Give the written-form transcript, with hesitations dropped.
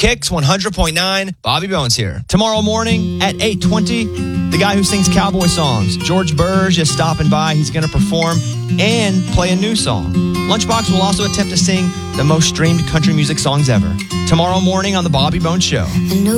Kicks 100.9, Bobby Bones here. Tomorrow morning at 8:20, the guy who sings cowboy songs, George Burge, is stopping by. He's going to perform and play a new song. Lunchbox will also attempt to sing the most streamed country music songs ever. Tomorrow morning on The Bobby Bones Show.